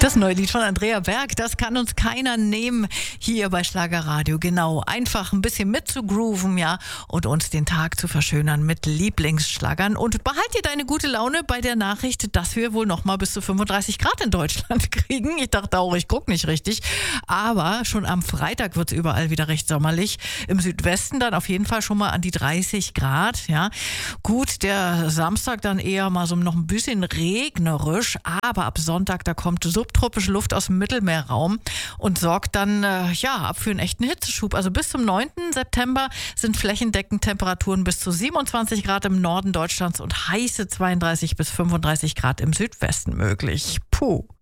Das neue Lied von Andrea Berg, das kann uns keiner nehmen hier bei Schlagerradio. Genau, einfach ein bisschen mitzugrooven, ja, und uns den Tag zu verschönern mit Lieblingsschlagern. Und behalt dir deine gute Laune bei der Nachricht, dass wir wohl noch mal bis zu 35 Grad in Deutschland kriegen. Ich dachte auch, ich gucke nicht richtig. Aber schon am Freitag wird es überall wieder recht sommerlich. Im Südwesten dann auf jeden Fall schon mal an die 30 Grad, ja. Gut, der Samstag dann eher mal so noch ein bisschen regnerisch, aber ab Sonntag, da kommt subtropische Luft aus dem Mittelmeerraum und sorgt dann für einen echten Hitzeschub. Also bis zum 9. September sind flächendeckend Temperaturen bis zu 27 Grad im Norden Deutschlands und heiße 32 bis 35 Grad im Südwesten möglich. Puh.